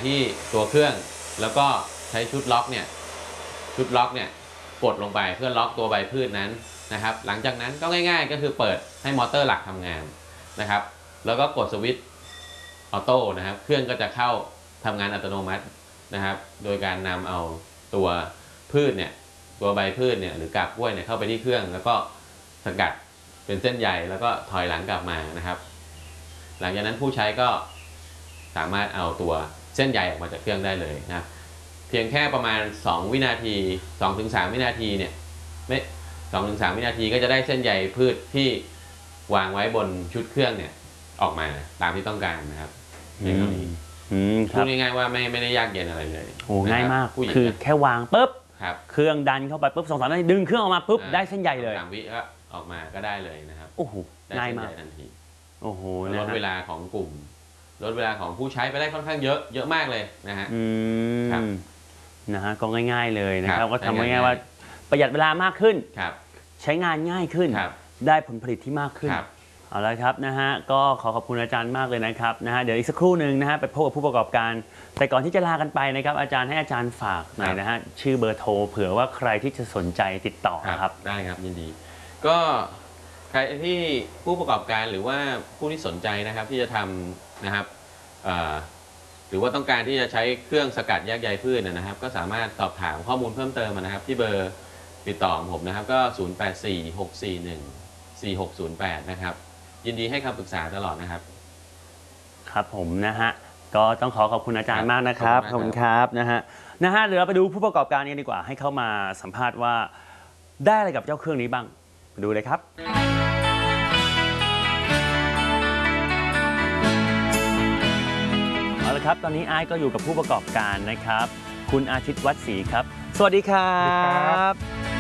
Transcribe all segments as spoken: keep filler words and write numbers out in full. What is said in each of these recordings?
ที่ตัวเครื่องแล้วก็ใช้ชุดล็อกเนี่ยชุดล็อกเนี่ยกดลงไปเพื่อล็อกตัวใบพืชนั้นนะครับหลังจากนั้นก็ง่ายๆก็คือเปิดให้มอเตอร์หลักทำงานนะครับแล้วก็กดสวิตช์ออโต้นะครับเครื่องก็จะเข้าทำงานอัตโนมัตินะครับโดยการนำเอาตัวพืชเนี่ยตัวใบพืชเนี่ยหรือกาบกล้วยเนี่ยเข้าไปที่เครื่องแล้วก็สกัดเป็นเส้นใยแล้วก็ถอยหลังกลับมานะครับหลังจากนั้นผู้ใช้ก็สามารถเอาตัวเส้นใยออกมาจากเครื่องได้เลยนะเพียงแค่ประมาณสองวินาที สองถึงสาม วินาทีเนี่ยไม่ สองถึงสาม วินาทีก็จะได้เส้นใยพืชที่วางไว้บนชุดเครื่องเนี่ยออกมาตามที่ต้องการนะครับในกรณีพูดง่ายๆว่าไม่ไม่ได้ยากเย็นอะไรเลยโอ้ง่ายมากคือแค่วางปุ๊บเครื่องดันเข้าไปปุ๊บสองสามนาทีดึงเครื่องออกมาปุ๊บได้เส้นใยเลยสามวิก็ออกมาก็ได้เลยนะครับโอ้โหง่ายมากทันทีโอ้โหลดเวลาของกลุ่มลดเวลาของผู้ใช้ไปได้ค่อนข้างเยอะเยอะมากเลยนะฮะครับนะฮะก็ง่ายๆเลยนะครับก็ทำง่ายๆว่าประหยัดเวลามากขึ้นใช้งานง่ายขึ้นได้ผลผลิตที่มากขึ้นเอาละครับนะฮะก็ขอขอบคุณอาจารย์มากเลยนะครับนะฮะเดี๋ยวอีกสักครู่หนึ่งนะฮะไปพบกับผู้ประกอบการแต่ก่อนที่จะลากันไปนะครับอาจารย์ให้อาจารย์ฝากหน่อยนะฮะชื่อเบอร์โทรเผื่อว่าใครที่จะสนใจติดต่อครับได้ครับยินดีก็ใครที่ผู้ประกอบการหรือว่าผู้ที่สนใจนะครับที่จะทำนะครับหรือว่าต้องการที่จะใช้เครื่องสกัดแยกใยพืชนะครับก็สามารถสอบถามข้อมูลเพิ่มเติมนะครับที่เบอร์ติดต่อของผมนะครับก็ศูนย์ แปด สี่ หก สี่ หนึ่ง สี่ หก ศูนย์ แปดนะครับยินดีให้คำปรึกษาตลอดนะครับครับผมนะฮะก็ต้องขอขอบคุณอาจารย์มากนะครับขอบคุณครับนะฮะนะฮะเดี๋ยวเราไปดูผู้ประกอบการกันดีกว่าให้เข้ามาสัมภาษณ์ว่าได้อะไรกับเจ้าเครื่องนี้บ้างไปดูเลยครับเอาละครับตอนนี้ไอ้ก็อยู่กับผู้ประกอบการนะครับคุณอาทิตย์วัดศรีครับสวัสดีครับ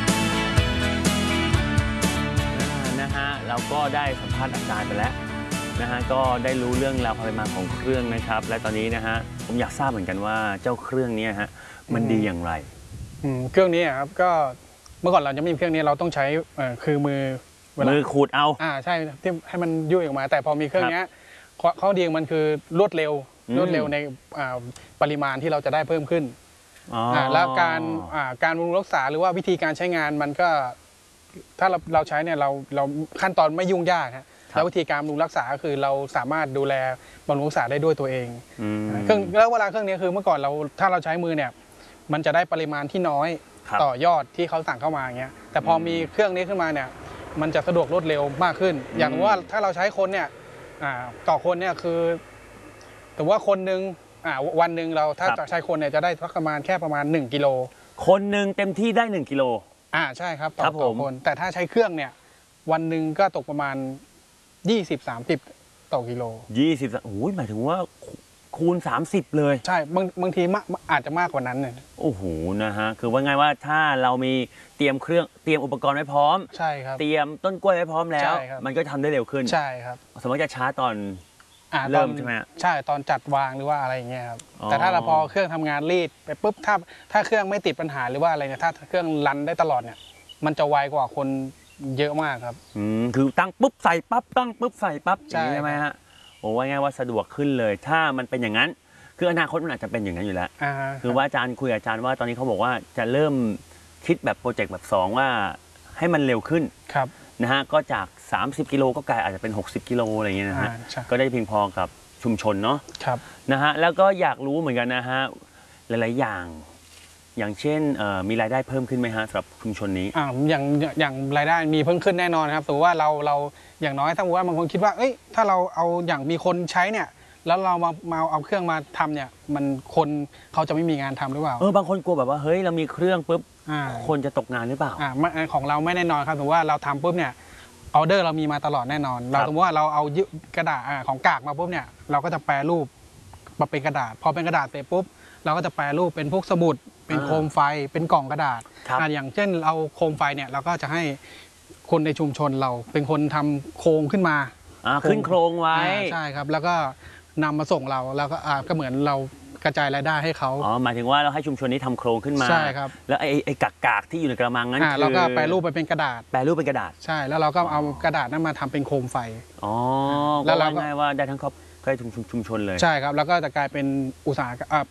นะฮะเราก็ได้สัมภาษณ์อาจารย์ไปแล้วนะฮะก็ได้รู้เรื่องราวความเป็นมาของเครื่องนะครับและตอนนี้นะฮะผมอยากทราบเหมือนกันว่าเจ้าเครื่องนี้ฮะมันดีอย่างไรเครื่องนี้ครับก็เมื่อก่อนเราจะไม่มีเครื่องนี้เราต้องใช้คือมือมือขูดเอาอ่าใช่ที่ให้มันยุ่ยออกมาแต่พอมีเครื่องนี้ข้อดีของมันคือรวดเร็วรวดเร็วในปริมาณที่เราจะได้เพิ่มขึ้นแล้วการการบำรุงรักษาหรือว่าวิธีการใช้งานมันก็ถ้าเราเราใช้เนี่ยเราเราขั้นตอนไม่ยุ่งยากครับแล้ววิธีการบำรุงรักษาก็คือเราสามารถดูแลบำรุงรักษาได้ด้วยตัวเองเครื่องแล้วเวลาเครื่องนี้คือเมื่อก่อนเราถ้าเราใช้มือเนี่ยมันจะได้ปริมาณที่น้อยต่อยอดที่เขาสั่งเข้ามาอย่างเงี้ยแต่พอมีเครื่องนี้ขึ้นมาเนี่ยมันจะสะดวกรวดเร็วมากขึ้นอย่างว่าถ้าเราใช้คนเนี่ยต่อคนเนี่ยคือแต่ว่าคนหนึ่งวันหนึ่งเราถ้าใช้คนเนี่ยจะได้ประมาณแค่ประมาณหนึ่งกิโลคนหนึ่งเต็มที่ได้หนึ่งกิโลอ่าใช่ครับต่อคนแต่ถ้าใช้เครื่องเนี่ยวันหนึ่งก็ตกประมาณยี่สิบ สามสิบต่อกิโลยี่สิบโอ้ยหมายถึงว่าคูณสามสิบเลยใช่บางบางทีอาจจะมากกว่านั้นเนี่ยโอ้โหนะฮะคือว่าไงว่าถ้าเรามีเตรียมเครื่องเตรียมอุปกรณ์ไว้พร้อมใช่ครับเตรียมต้นกล้วยไว้พร้อมแล้วมันก็ทำได้เร็วขึ้นใช่ครับสมมติจะช้าตอนเริ่มใช่ไหมใช่ตอนจัดวางหรือว่าอะไรอย่างเงี้ยครับแต่ถ้าเราพอเครื่องทำงานรีดไปปุ๊บถ้าถ้าเครื่องไม่ติดปัญหาหรือว่าอะไรเนี่ยถ้าเครื่องรันได้ตลอดเนี่ยมันจะไวกว่าคนเยอะมากครับอืมคือตั้งปุ๊บใส่ปั๊บตั้งปุ๊บใส่ปั๊บใช่ไหมฮะโอ้ว่าง่ายว่าสะดวกขึ้นเลยถ้ามันเป็นอย่างนั้นคืออนาคตมันอาจจะเป็นอย่างนั้นอยู่แล้วคือว่าอาจารย์คุยกับอาจารย์ว่าตอนนี้เขาบอกว่าจะเริ่มคิดแบบโปรเจกต์แบบสองว่าให้มันเร็วขึ้นครับนะฮะก็จากสามสิบกิโลก็กลายอาจจะเป็นหกสิบกิโลอะไรอย่างเงี้ยนะฮะก็ได้เพียงพอกับชุมชนเนาะครับนะฮะแล้วก็อยากรู้เหมือนกันนะฮะหลายๆอย่างอย่างเช่นมีรายได้เพิ่มขึ้นไหมฮะสำหรับชุมชนนี้อ่าอย่างอย่างรายได้มีเพิ่มขึ้นแน่นอนครับสมมติว่าเราเราอย่างน้อยถ้าสมมติว่าบางคนคิดว่าเอ้ยถ้าเราเอาอย่างมีคนใช้เนี่ยแล้วเรามามาเอาเครื่องมาทำเนี่ยมันคนเขาจะไม่มีงานทำหรือเปล่าเออบางคนกลัวแบบว่าเฮ้ยเรามีเครื่องปุ๊บคนจะตกงานหรือเปล่าอ่าของเราไม่แน่นอนครับสมมติว่าเราทำปุ๊บเนี่ยออเดอร์เรามีมาตลอดแน่นอนเราสมมติว่าเราเอากระดาษของกากมาปุ๊บเนี่ยเราก็จะแปรรูปมาเป็นกระดาษพอเป็นกระดาษเสร็จปุ๊บเราก็จะแปรรูปเป็นพวกสมุดเป็นโคมไฟเป็นกล่องกระดาษอย่างเช่นเราโคมไฟเนี่ยเราก็จะให้คนในชุมชนเราเป็นคนทำโครงขึ้นมาขึ้นโครงไว้ใช่ครับแล้วก็นำมาส่งเราแล้วก็ก็เหมือนเรากระจายรายได้ให้เขาอ๋อหมายถึงว่าเราให้ชุมชนนี้ทำโครงขึ้นมาใช่ครับแล้วไอ้ไอ้กากกากที่อยู่ในกระมังนั้นคือเราก็แปรรูปไปเป็นกระดาษแปรรูปเป็นกระดาษใช่แล้วเราก็เอากระดาษนั้นมาทำเป็นโคมไฟอ๋อแล้วเราง่ายว่าได้ทั้งครอบครัวชุมชนเลยใช่ครับแล้วก็จะกลายเป็นอุตสาหกรรม